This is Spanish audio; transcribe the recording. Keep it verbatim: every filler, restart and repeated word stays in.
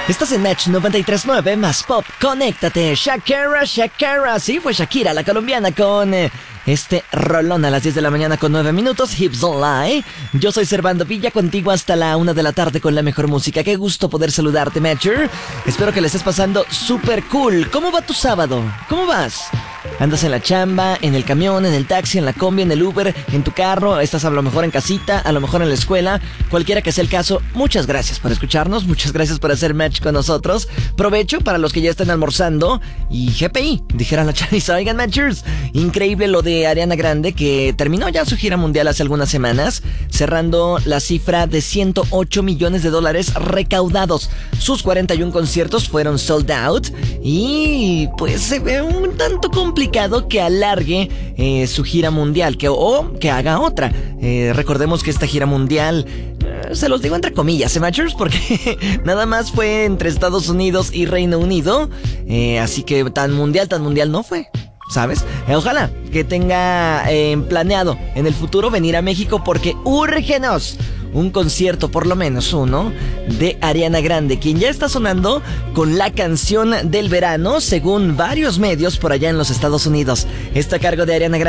Estás en Match noventa y tres punto nueve más pop. Conéctate. Shakira, Shakira. Sí, fue Shakira, la colombiana, con eh, este rolón a las diez de la mañana con nueve minutos. Hips Don't Lie. Yo soy Servando Villa, contigo hasta la una de la tarde con la mejor música. Qué gusto poder saludarte, Matcher. Espero que le estés pasando súper cool. ¿Cómo va tu sábado? ¿Cómo vas? ¿Andas en la chamba, en el camión, en el taxi, en la combi, en el Uber, en tu carro? ¿Estás a lo mejor en casita, a lo mejor en la escuela? Cualquiera que sea el caso, muchas gracias por escucharnos, muchas gracias por hacer match con nosotros. Provecho para los que ya están almorzando. Y G P I, dijera la chaviza. Oigan, matchers, increíble lo de Ariana Grande, que terminó ya su gira mundial hace algunas semanas, cerrando la cifra de ciento ocho millones de dólares recaudados. Sus cuarenta y uno conciertos fueron sold out y pues se ve un tanto complicado que alargue eh, su gira mundial, que, o que haga otra. Eh, recordemos que esta gira mundial, eh, se los digo entre comillas, ¿eh, matchers? Porque nada más fue entre Estados Unidos y Reino Unido, eh, así que tan mundial, tan mundial no fue, ¿sabes? Eh, ojalá que tenga eh, planeado en el futuro venir a México, porque urgenos un concierto, por lo menos uno, de Ariana Grande, quien ya está sonando con la canción del verano, según varios medios por allá en los Estados Unidos. Está a cargo de Ariana Grande.